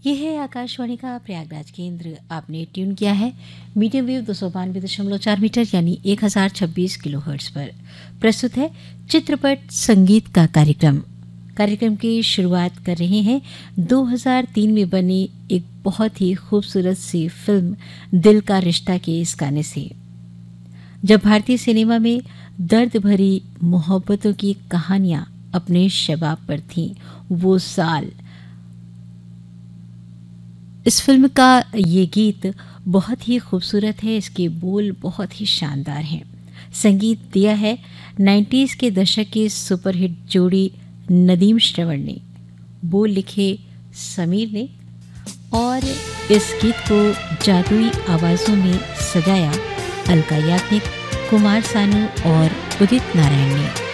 ये है आकाशवाणी का प्रयागराज केंद्र। आपने ट्यून किया है मीडियम वेव 292.4 मीटर यानी 1026 किलोहर्ट्ज पर। प्रस्तुत है चित्रपट संगीत का कार्यक्रम की शुरुआत कर रहे हैं 2003 में बनी एक बहुत ही खूबसूरत सी फिल्म दिल का रिश्ता के इस गाने से। जब भारतीय सिनेमा में दर्द भरी मोहब्बतों की कहानियां अपने शबाब पर थीं, वो साल। इस फिल्म का ये गीत बहुत ही खूबसूरत है, इसके बोल बहुत ही शानदार हैं। संगीत दिया है 90s के दशक की सुपरहिट जोड़ी नदीम श्रवण ने, बोल लिखे समीर ने और इस गीत को जादुई आवाज़ों में सजाया अलका याग्निक, कुमार सानू और उदित नारायण ने।